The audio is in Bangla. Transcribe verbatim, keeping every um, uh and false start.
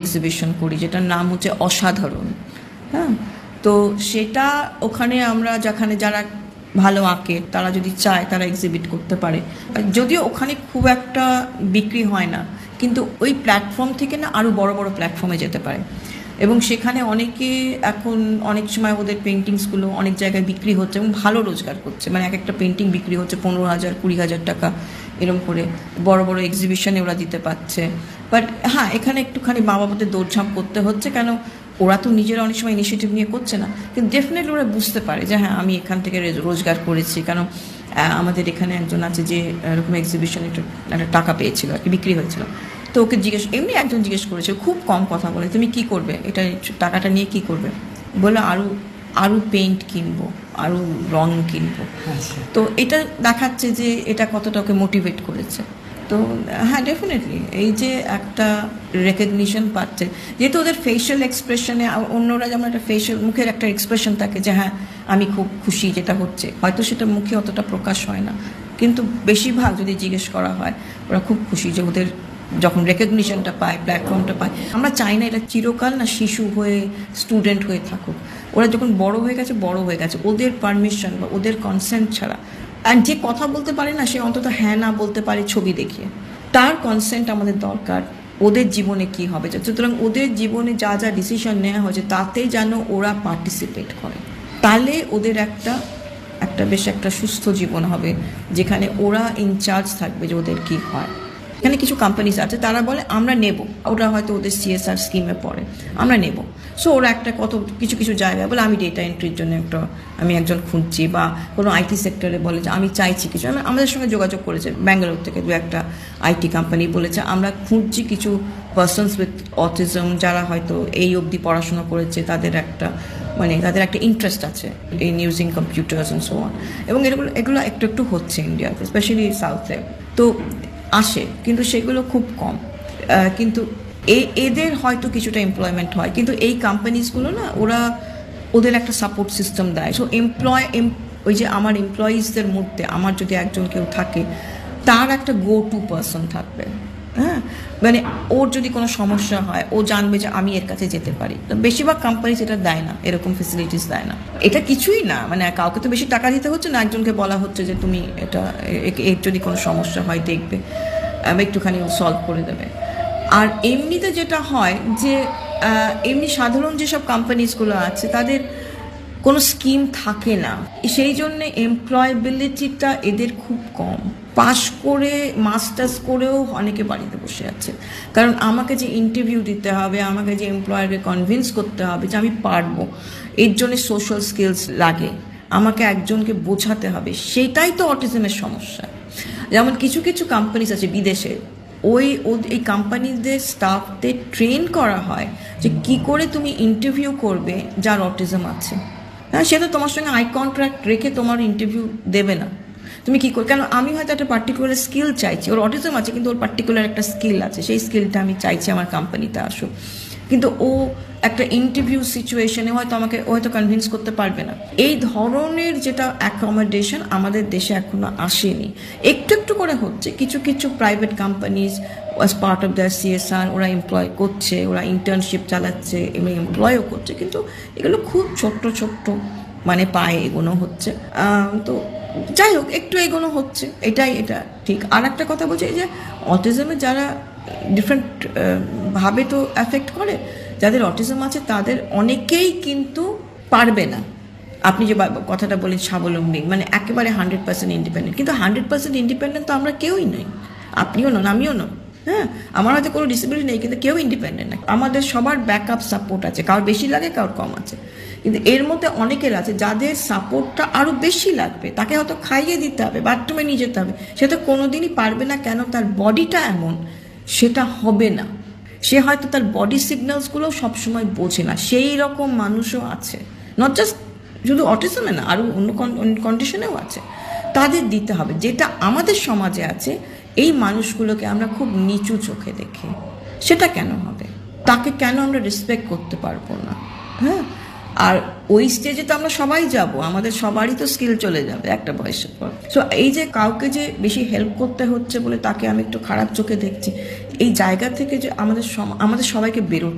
এক্সিবিশন করি, যেটার নাম হচ্ছে অসাধারণ। হ্যাঁ, তো সেটা ওখানে আমরা যেখানে যারা ভালো আঁকে তারা যদি চায় তারা এক্সিবিট করতে পারে। যদিও ওখানে খুব একটা বিক্রি হয় না, কিন্তু ওই প্ল্যাটফর্ম থেকে না আরও বড় বড় প্ল্যাটফর্মে যেতে পারে, এবং সেখানে অনেকে এখন অনেক সময় ওদের পেন্টিংসগুলো অনেক জায়গায় বিক্রি হচ্ছে এবং ভালো রোজগার করছে। মানে এক একটা পেন্টিং বিক্রি হচ্ছে পনেরো হাজার কুড়ি হাজার টাকা এরকম করে, বড় বড় এক্সিবিশনে ওরা দিতে পারছে। বাট হ্যাঁ, এখানে একটুখানি মা বাবাদের দৌড়ঝাঁপ করতে হচ্ছে, কেন ওরা তো নিজেরা অনেক সময় ইনিশিয়েটিভ নিয়ে করছে না, কিন্তু ডেফিনেটলি ওরা বুঝতে পারে যে হ্যাঁ আমি এখান থেকে রোজগার করেছি। কারণ আমাদের এখানে একজন আছে যে এরকম এক্সিবিশনে একটা একটা টাকা পেয়েছিল আর কি, বিক্রি হয়েছিল। তো ওকে জিজ্ঞেস এমনি একজন জিজ্ঞেস করেছে, খুব কম কথা বলে, তুমি কি করবে এটা টাকাটা নিয়ে, কি করবে? বলে আরও আরও পেইন্ট কিনবো, আরও রং কিনবো। তো এটা দেখাচ্ছে যে এটা কতটা ওকে মোটিভেট করেছে। তো হ্যাঁ, ডেফিনেটলি এই যে একটা রেকগনিশন পাচ্ছে, যেহেতু ওদের ফেশিয়াল এক্সপ্রেশনে, অন্যরা যেমন একটা ফেশিয়াল মুখের একটা এক্সপ্রেশন থাকে যে হ্যাঁ আমি খুব খুশি যেটা হচ্ছে, হয়তো সেটা মুখে অতটা প্রকাশ হয় না, কিন্তু বেশিরভাগ যদি জিজ্ঞেস করা হয় ওরা খুব খুশি যে ওদের যখন রেকগনিশনটা পায়, প্ল্যাটফর্মটা পায়। আমরা চাই না এটা চিরকাল না শিশু হয়ে স্টুডেন্ট হয়ে থাকুক, ওরা যখন বড় হয়ে গেছে বড় হয়ে গেছে ওদের পারমিশন বা ওদের কনসেন্ট ছাড়া। আর যে কথা বলতে পারে না সে অন্তত হ্যাঁ না বলতে পারে ছবি দেখিয়ে, তার কনসেন্ট আমাদের দরকার ওদের জীবনে কি হবে। সুতরাং ওদের জীবনে যা যা ডিসিশন নেওয়া হয়েছে তাতে যেন ওরা পার্টিসিপেট করে, তাহলে ওদের একটা একটা বেশ একটা সুস্থ জীবন হবে, যেখানে ওরা ইনচার্জ থাকবে যে ওদের কি হয়। এখানে কিছু কোম্পানিজ আছে তারা বলে আমরা নেব, ওরা হয়তো ওদের সিএসআর স্কিমে পড়ে, আমরা নেব। সো ওরা একটা কত কিছু কিছু জায়গায় বলে আমি ডেটা এন্ট্রির জন্য একটা আমি একজন খুঁজছি, বা কোনো আইটি সেক্টরে বলে যে আমি চাইছি কিছু। আমাদের সঙ্গে যোগাযোগ করেছে ব্যাঙ্গালোর থেকে দু একটা আইটি কোম্পানি, বলেছে আমরা খুঁজছি কিছু পার্সনস উইথ অটিজম যারা হয়তো এই অবধি পড়াশোনা করেছে, তাদের একটা মানে তাদের একটা ইন্টারেস্ট আছে in using computers and so on. এবং এগুলো এগুলো একটু একটু হচ্ছে ইন্ডিয়াতে, স্পেশালি সাউথে। তো আসে, কিন্তু সেগুলো খুব কম। কিন্তু এদের হয়তো কিছুটা এমপ্লয়মেন্ট হয়, কিন্তু এই কোম্পানিজগুলো না ওরা ওদের একটা সাপোর্ট সিস্টেম দেয়। সো এমপ্লয় ওই যে আমার এমপ্লয়িজদের মধ্যে আমার যদি একজন কেউ থাকে, তার একটা গো টু পার্সন থাকবে। হ্যাঁ, মানে ওর যদি কোনো সমস্যা হয় ও জানবে যে আমি এর কাছে যেতে পারি। তো বেশিরভাগ কোম্পানি এটা দেয় না, এরকম ফেসিলিটিস দেয় না। এটা কিছুই না, মানে কাউকে তো বেশি টাকা দিতে হচ্ছে না, একজনকে বলা হচ্ছে যে তুমি এটা এর যদি কোনো সমস্যা হয় দেখবে, একটুখানি ও সলভ করে দেবে। আর এমনিতে যেটা হয় যে এমনি সাধারণ যেসব কোম্পানিজগুলো আছে তাদের কোনো স্কিম থাকে না, সেই জন্যে এমপ্লয়েবিলিটিটা এদের খুব কম। পাশ করে মাস্টার্স করেও অনেকে বাড়িতে বসে আছে, কারণ আমাকে যে ইন্টারভিউ দিতে হবে, আমাকে যে এমপ্লয়ারকে কনভিন্স করতে হবে যে আমি পারবো, এর জন্য সোশ্যাল স্কিলস লাগে, আমাকে একজনকে বোঝাতে হবে, সেটাই তো অটিজমের সমস্যা। যেমন কিছু কিছু কোম্পানিজ আছে বিদেশে, ওই এই কোম্পানিদের স্টাফদের ট্রেন করা হয় যে কি করে তুমি ইন্টারভিউ করবে যার অটিজম আছে। হ্যাঁ, সে তো তোমার সঙ্গে আই কন্ট্রাক্ট রেখে তোমার ইন্টারভিউ দেবে না। তুমি কী করো, কেন আমি হয়তো একটা পার্টিকুলার স্কিল চাইছি, ওর অটিজম আছে কিন্তু ওর পার্টিকুলার একটা স্কিল আছে, সেই স্কিলটা আমি চাইছি আমার কোম্পানিতে আসুক, কিন্তু ও একটা ইন্টারভিউ সিচুয়েশনে হয়তো আমাকে হয়তো কনভিন্স করতে পারবে না। এই ধরনের যেটা অ্যাকোমোডেশন আমাদের দেশে এখনো আসেনি, একটু একটু করে হচ্ছে। কিছু কিছু private companies was part of their CSR, ওরা এমপ্লয় করছে, ওরা ইন্টার্নশিপ চালাচ্ছে এবং এমপ্লয়ও করছে, কিন্তু এগুলো খুব ছোট্ট ছোট্ট মানে পায়ে এগোনো হচ্ছে। তো যাই হোক, একটু এগোনো হচ্ছে, এটাই এটা ঠিক। আর একটা কথা বলছি, এই যে অটিজমে যারা ডিফারেন্ট ভাবে তো অ্যাফেক্ট করে, যাদের অটিজম আছে তাদের অনেকেই কিন্তু পারবে না। আপনি যে কথাটা বলেন স্বাবলম্বী, মানে একেবারে হান্ড্রেড পার্সেন্ট ইন্ডিপেন্ডেন্ট, কিন্তু হান্ড্রেড পার্সেন্ট ইন্ডিপেন্ডেন্ট তো আমরা কেউই নই। আপনিও নন, আমিও নন। হ্যাঁ, আমার হয়তো কোনো ডিসেবিলিটি নেই, কিন্তু কেউ ইন্ডিপেন্ডেন্ট না। আমাদের সবার ব্যাকআপ সাপোর্ট আছে, কারোর বেশি লাগে কারোর কম আছে, কিন্তু এর মধ্যে অনেকের আছে যাদের সাপোর্টটা আরও বেশি লাগবে। তাকে হয়তো খাইয়ে দিতে হবে, বাথরুমে নিয়ে যেতে হবে, সে তো কোনোদিনই পারবে না। কেন? তার বডিটা এমন, সেটা হবে না। সে হয়তো তার বডি সিগন্যালসগুলো সবসময় বোঝে না, সেই রকম মানুষও আছে। নট জাস্ট শুধু অটিজমে না, আরও অন্য কন্ডিশনেও আছে। তাদের দিতে হবে। যেটা আমাদের সমাজে আছে, এই মানুষগুলোকে আমরা খুব নিচু চোখে দেখি, সেটা কেন হবে? তাকে কেন আমরা রেসপেক্ট করতে পারবো না? হ্যাঁ, আর ওই স্টেজে তো আমরা সবাই যাব, আমাদের সবারই তো স্কিল চলে যাবে একটা বয়সের পর। সো এই যে কাউকে যে বেশি হেল্প করতে হচ্ছে বলে তাকে আমি একটু খারাপ চোখে দেখছি, এই জায়গা থেকে যে আমাদের আমাদের সবাইকে বেরোতে